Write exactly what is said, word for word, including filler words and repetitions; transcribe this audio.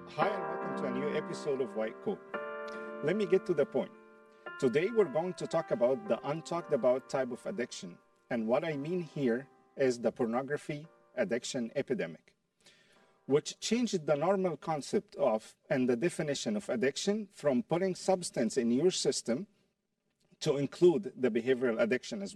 Hi, and welcome to a new episode of White Coat. Let me get to the point. Today, we're going to talk about the untalked about type of addiction. And what I mean here is the pornography addiction epidemic, which changed the normal concept of and the definition of addiction from putting substance in your system to include the behavioral addiction as well.